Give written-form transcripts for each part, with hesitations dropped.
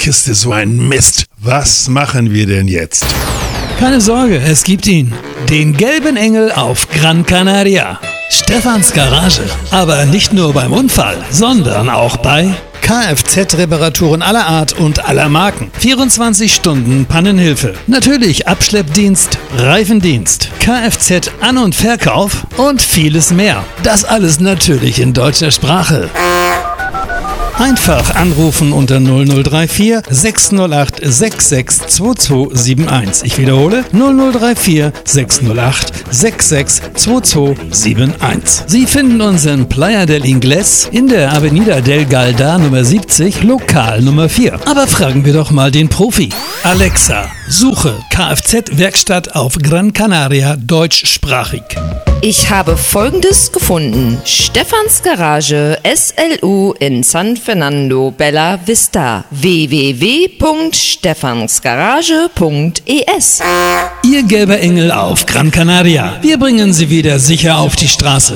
Kiste so ein Mist. Was machen wir denn jetzt? Keine Sorge, es gibt ihn. Den gelben Engel auf Gran Canaria. Stefans Garage. Aber nicht nur beim Unfall, sondern auch bei Kfz-Reparaturen aller Art und aller Marken. 24 Stunden Pannenhilfe. Natürlich Abschleppdienst, Reifendienst, Kfz-An- und Verkauf und vieles mehr. Das alles natürlich in deutscher Sprache. Einfach anrufen unter 0034 608 662271. Ich wiederhole 0034 608 662271. Sie finden uns in Playa del Ingles in der Avenida del Galdar Nummer 70, Lokal Nummer 4. Aber fragen wir doch mal den Profi. Alexa, suche Kfz-Werkstatt auf Gran Canaria deutschsprachig. Ich habe Folgendes gefunden. Stefans Garage SLU in San Fernando Bella Vista. www.stefansgarage.es. Ihr gelber Engel auf Gran Canaria. Wir bringen Sie wieder sicher auf die Straße.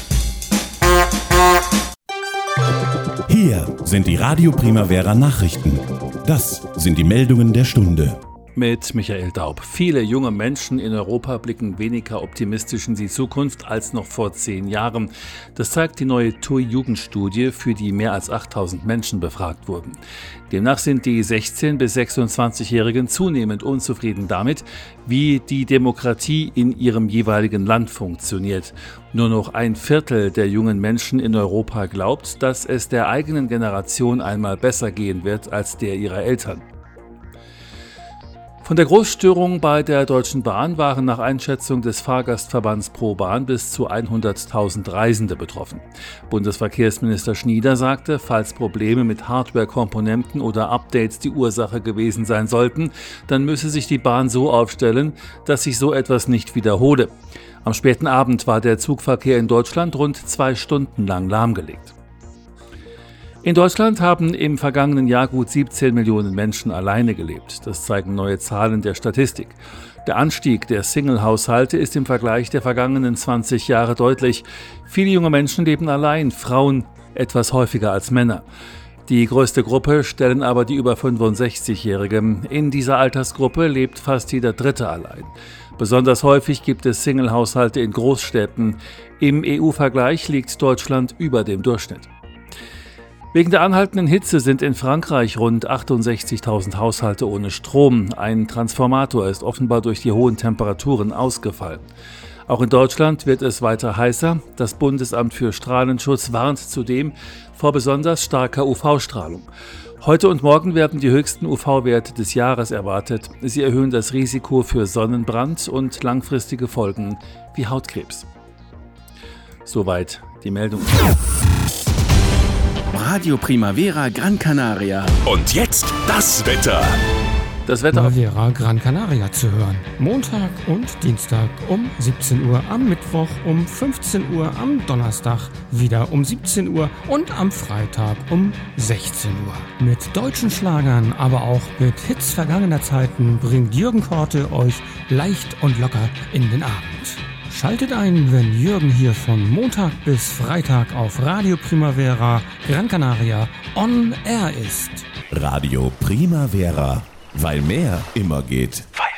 Hier sind die Radio Primavera Nachrichten. Das sind die Meldungen der Stunde. Mit Michael Daub. Viele junge Menschen in Europa blicken weniger optimistisch in die Zukunft als noch vor 10 Jahren. Das zeigt die neue TUI-Jugendstudie, für die mehr als 8000 Menschen befragt wurden. Demnach sind die 16- bis 26-Jährigen zunehmend unzufrieden damit, wie die Demokratie in ihrem jeweiligen Land funktioniert. Nur noch 1/4 der jungen Menschen in Europa glaubt, dass es der eigenen Generation einmal besser gehen wird als der ihrer Eltern. Von der Großstörung bei der Deutschen Bahn waren nach Einschätzung des Fahrgastverbands ProBahn bis zu 100.000 Reisende betroffen. Bundesverkehrsminister Schnieder sagte, falls Probleme mit Hardware-Komponenten oder Updates die Ursache gewesen sein sollten, dann müsse sich die Bahn so aufstellen, dass sich so etwas nicht wiederhole. Am späten Abend war der Zugverkehr in Deutschland rund 2 Stunden lang lahmgelegt. In Deutschland haben im vergangenen Jahr gut 17 Millionen Menschen alleine gelebt. Das zeigen neue Zahlen der Statistik. Der Anstieg der Single-Haushalte ist im Vergleich der vergangenen 20 Jahre deutlich. Viele junge Menschen leben allein, Frauen etwas häufiger als Männer. Die größte Gruppe stellen aber die über 65-Jährigen. In dieser Altersgruppe lebt fast jeder Dritte allein. Besonders häufig gibt es Single-Haushalte in Großstädten. Im EU-Vergleich liegt Deutschland über dem Durchschnitt. Wegen der anhaltenden Hitze sind in Frankreich rund 68.000 Haushalte ohne Strom. Ein Transformator ist offenbar durch die hohen Temperaturen ausgefallen. Auch in Deutschland wird es weiter heißer. Das Bundesamt für Strahlenschutz warnt zudem vor besonders starker UV-Strahlung. Heute und morgen werden die höchsten UV-Werte des Jahres erwartet. Sie erhöhen das Risiko für Sonnenbrand und langfristige Folgen wie Hautkrebs. Soweit die Meldung. Radio Primavera Gran Canaria. Und jetzt das Wetter. Das Wetter Primavera Gran Canaria zu hören. Montag und Dienstag um 17 Uhr, am Mittwoch um 15 Uhr, am Donnerstag wieder um 17 Uhr und am Freitag um 16 Uhr. Mit deutschen Schlagern, aber auch mit Hits vergangener Zeiten bringt Jürgen Korte euch leicht und locker in den Abend. Schaltet ein, wenn Jürgen hier von Montag bis Freitag auf Radio Primavera Gran Canaria on Air ist. Radio Primavera, weil mehr immer geht.